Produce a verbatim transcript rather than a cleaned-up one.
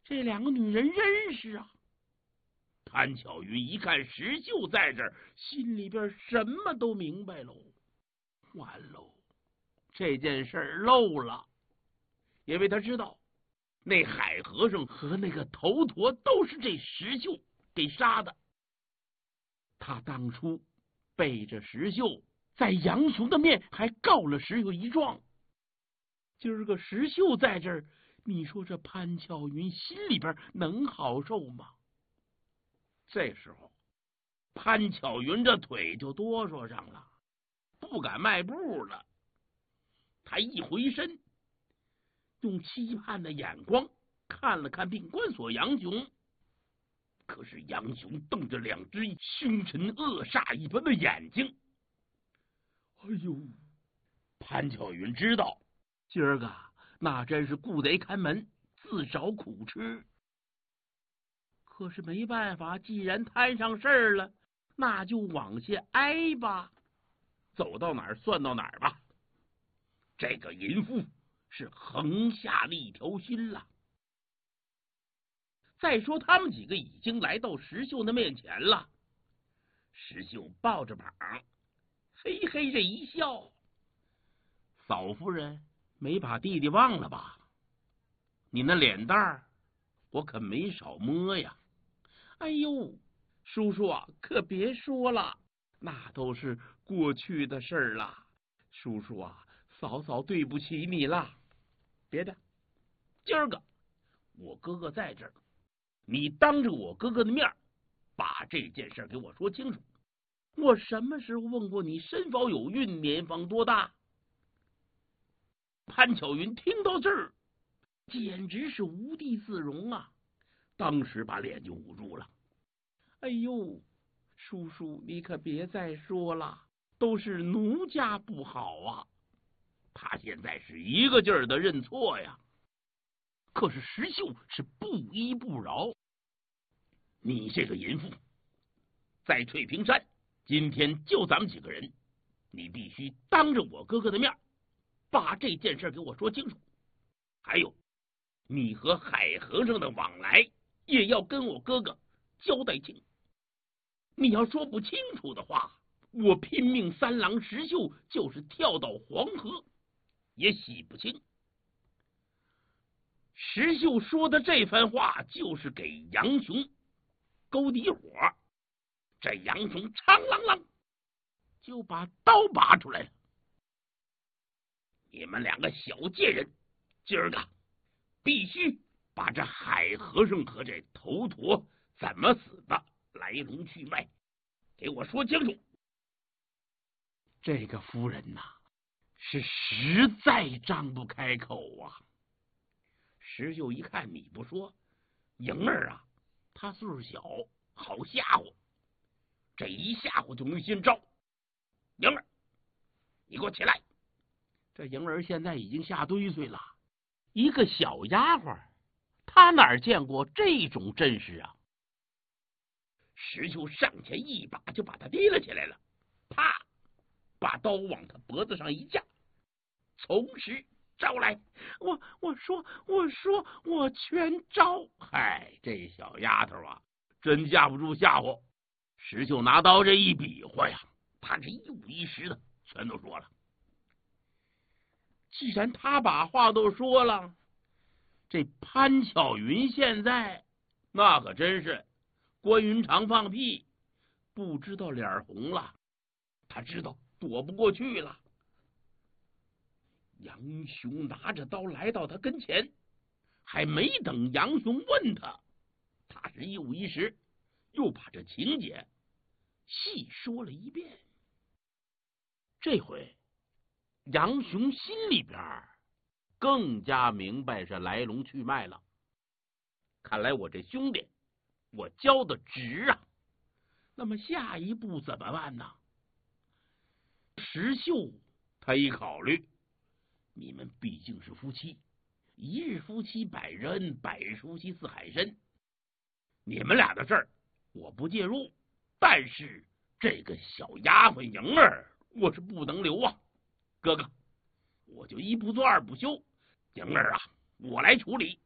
这两个女人认识啊。潘巧云一看石秀在这儿，心里边什么都明白喽。完喽，这件事儿漏了，因为他知道那海和尚和那个头陀都是这石秀给杀的。他当初背着石秀，在杨雄的面还告了石秀一状。今儿个石秀在这儿，你说这潘巧云心里边能好受吗？这时候潘巧云这腿就哆嗦上了，不敢迈步了。他一回身，用期盼的眼光看了看病关所杨雄，可是杨雄瞪着两只凶神恶煞一般的眼睛。哎呦，潘巧云知道今儿个那真是顾贼看门，自找苦吃。可是没办法，既然摊上事儿了，那就往下挨吧，走到哪儿算到哪儿吧。这个淫妇是横下了一条心了。再说他们几个已经来到石秀的面前了，石秀抱着膀，嘿嘿这一笑：“嫂夫人没把弟弟忘了吧？你那脸蛋儿我可没少摸呀。”哎呦，叔叔啊，可别说了，那都是过去的事儿了。叔叔啊，嫂嫂对不起你了。别的，今儿个我哥哥在这儿，你当着我哥哥的面把这件事给我说清楚。我什么时候问过你身方有孕，年方多大？潘巧云听到这儿，简直是无地自容啊，当时把脸就捂住了。哎呦，叔叔你可别再说了，都是奴家不好啊。他现在是一个劲儿的认错呀。可是石秀是不依不饶。你这个淫妇，在翠屏山今天就咱们几个人，你必须当着我哥哥的面把这件事给我说清楚。还有你和海和尚的往来也要跟我哥哥交代清。你要说不清楚的话，我拼命三郎石秀就是跳到黄河也洗不清。石秀说的这番话就是给杨雄勾底火。这杨雄苍啷啷就把刀拔出来了。你们两个小贱人，今儿个必须把这海和尚和这头陀怎么死的来龙去脉给我说清楚。这个夫人呐，是实在张不开口啊。石秀一看你不说，莹儿啊，她岁数小，好吓唬，这一吓唬就能先招。莹儿，你给我起来！这莹儿现在已经下堆岁了，一个小丫鬟，她哪见过这种阵势啊？石秀上前一把就把他提了起来了，啪，把刀往他脖子上一架，从实招来。我我说我说我全招。嗨，这小丫头啊，真架不住吓唬。石秀拿刀这一比划呀，他这一五一十的全都说了。既然他把话都说了，这潘巧云现在那可真是关云长放屁，不知道脸红了，他知道躲不过去了。杨雄拿着刀来到他跟前，还没等杨雄问他，他是一五一十又把这情节细说了一遍。这回杨雄心里边更加明白这来龙去脉了。看来我这兄弟我教的值啊。那么下一步怎么办呢？石秀他一考虑，你们毕竟是夫妻，一日夫妻百日恩，百日夫妻似海深。你们俩的事儿我不介入，但是这个小丫鬟莹儿我是不能留啊。哥哥，我就一不做二不休，莹儿啊，我来处理。